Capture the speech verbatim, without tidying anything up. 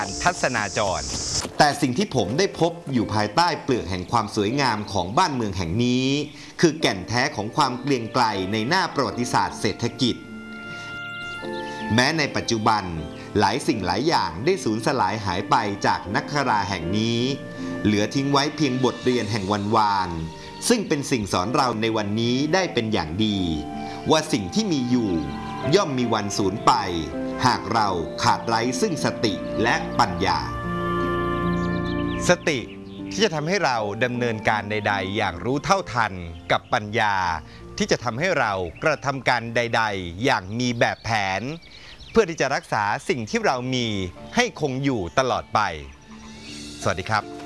ทัศนาจรแต่สิ่งที่ผมได้พบอยู่ภายใต้เปลือกแห่งความสวยงามของบ้านเมืองแห่งนี้คือแก่นแท้ของความเกรียงไกรในหน้าประวัติศาสตร์เศรษฐกิจแม้ในปัจจุบันหลายสิ่งหลายอย่างได้สูญสลายหายไปจากนักคราแห่งนี้เหลือทิ้งไว้เพียงบทเรียนแห่งวันวานซึ่งเป็นสิ่งสอนเราในวันนี้ได้เป็นอย่างดีว่าสิ่งที่มีอยู่ย่อมมีวันสูญไปหากเราขาดไร้ซึ่งสติและปัญญาสติที่จะทำให้เราดำเนินการใดๆอย่างรู้เท่าทันกับปัญญาที่จะทำให้เรากระทำการใดๆอย่างมีแบบแผนเพื่อที่จะรักษาสิ่งที่เรามีให้คงอยู่ตลอดไปสวัสดีครับ